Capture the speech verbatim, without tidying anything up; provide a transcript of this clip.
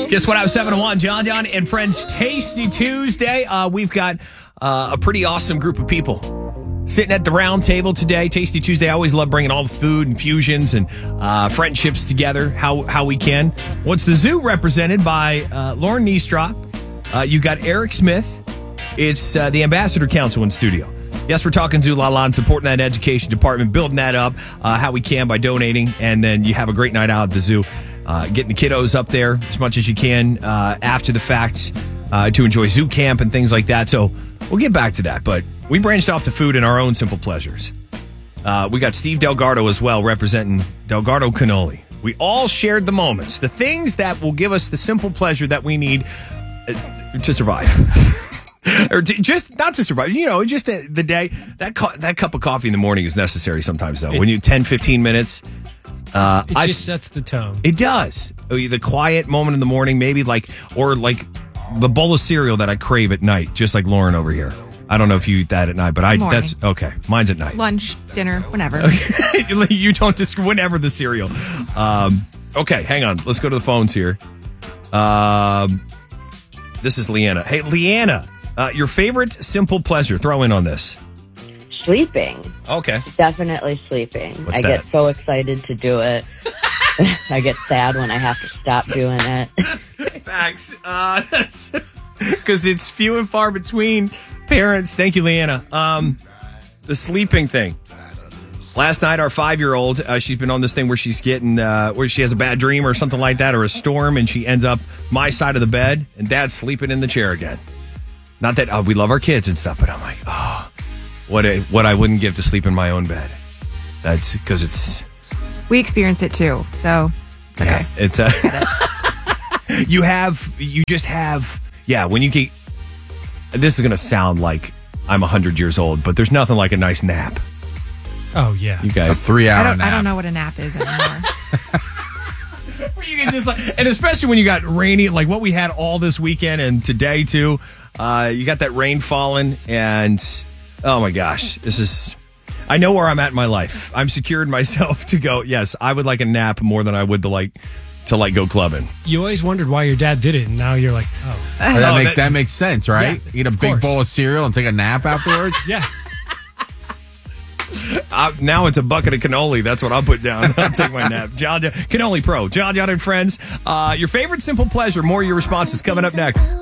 Guess what? I was seven to one. John John and Friends Tasty Tuesday. Uh, we've got uh, a pretty awesome group of people sitting at the round table today. Tasty Tuesday. I always love bringing all the food and fusions and uh, friendships together how, how we can. What's the zoo represented by uh, Lauren Niestrop. Uh, you got Eric Smith. It's uh, the Ambassador Council in studio. Yes, we're talking Zoo La La and supporting that education department, building that up uh, how we can by donating. And then you have a great night out at the zoo, uh, getting the kiddos up there as much as you can uh, after the fact uh, to enjoy zoo camp and things like that. So we'll get back to that. But we branched off to food and our own simple pleasures. Uh, we got Steve Delgado as well representing Delgado Cannoli. We all shared the moments, the things that will give us the simple pleasure that we need uh, to survive. Or to, just not to survive, you know, just the, the day. That co- that cup of coffee in the morning is necessary sometimes, though. It, when you ten, fifteen minutes. Uh, it I, just sets the tone. It does. The quiet moment in the morning, maybe like, or like the bowl of cereal that I crave at night, just like Lauren over here. I don't know if you eat that at night, but I Morning. that's okay. Mine's at night. Lunch, dinner, whenever. You don't dis- whenever the cereal. Um, okay, hang on. Let's go to the phones here. Um, this is Leanna. Hey, Leanna. Uh, your favorite simple pleasure? Throw in on this. Sleeping. Okay. Definitely sleeping. What's I that? get so excited to do it. I get sad when I have to stop doing it. Facts. Uh, that's because it's few and far between parents. Thank you, Leanna. Um, the sleeping thing. Last night, our five-year-old, uh, she's been on this thing where she's getting, uh, where she has a bad dream or something like that, or a storm, and she ends up my side of the bed, and Dad's sleeping in the chair again. Not that uh, we love our kids and stuff, but I'm like, oh, what a, what I wouldn't give to sleep in my own bed. That's because it's... We experience it too, so it's okay. Yeah, it's uh, you have, you just have, yeah, when you get... This is going to sound like I'm one hundred years old, but there's nothing like a nice nap. Oh, yeah. You guys... A three-hour I don't, nap. I don't know what a nap is anymore. You can just like, and especially when you got rainy, like what we had all this weekend and today too. Uh, you got that rain falling, and oh my gosh, this is. I know where I'm at in my life. I'm secured myself to go. Yes, I would like a nap more than I would to like to like go clubbing. You always wondered why your dad did it, and now you're like, oh. that, Oh, make, that- that makes sense, right? Yeah, Eat a of big course. bowl of cereal and take a nap afterwards? Yeah. Uh, now it's a bucket of cannoli. That's what I'll put down. I'll take my nap. John, Cannoli Pro. John John and Friends. Uh, your favorite simple pleasure. More of your responses coming up next.